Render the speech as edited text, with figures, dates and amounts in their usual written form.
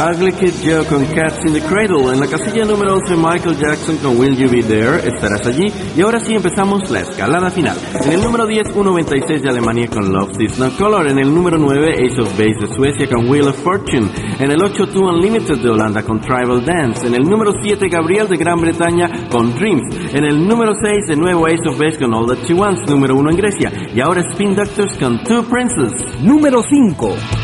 Ugly Kid Joe con Cats in the Cradle. En la casilla número 11, Michael Jackson con Will You Be There, Estarás Allí. Y ahora sí empezamos la escalada final. En el número 10, 196 de Alemania con Love Is No Color. En el número 9, Ace of Base de Suecia con Wheel of Fortune. En el 8, Two Unlimited de Holanda con Tribal Dance. En el número 7, Gabriel de Gran Bretaña con Dreams. En el número 6, de nuevo Ace of Base con All That She Wants, número 1 en Grecia. Y ahora Spin Doctors con Two Princes. Número 5.